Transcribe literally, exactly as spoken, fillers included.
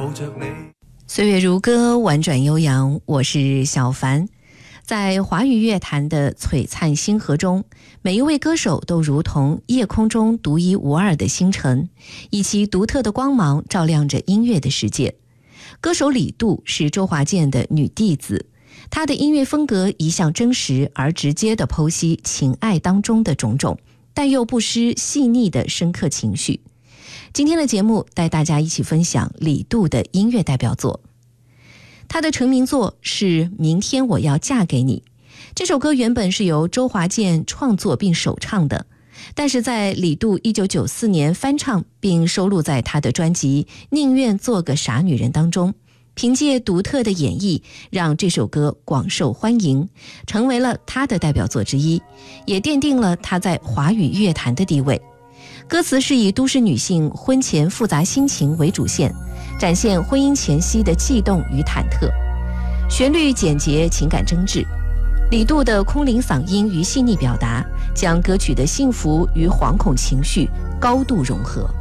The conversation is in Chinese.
着你。 岁月如歌，婉转悠扬，我是小凡。在华语乐坛的璀璨星河中，每一位歌手都如同夜空中独一无二的星辰，以其独特的光芒照亮着音乐的世界。歌手李杜是周华健的女弟子，她的音乐风格一向真实而直接地剖析情爱当中的种种，但又不失细腻的深刻情绪。今天的节目带大家一起分享李杜的音乐代表作。他的成名作是《明天我要嫁给你》，这首歌原本是由周华健创作并首唱的，但是在李杜一九九四年翻唱并收录在他的专辑《宁愿做个傻女人》当中，凭借独特的演绎让这首歌广受欢迎，成为了他的代表作之一，也奠定了他在华语乐坛的地位。歌词是以都市女性婚前复杂心情为主线，展现婚姻前夕的悸动与忐忑，旋律简洁，情感真挚。李杜的空灵嗓音与细腻表达，将歌曲的幸福与惶恐情绪高度融合。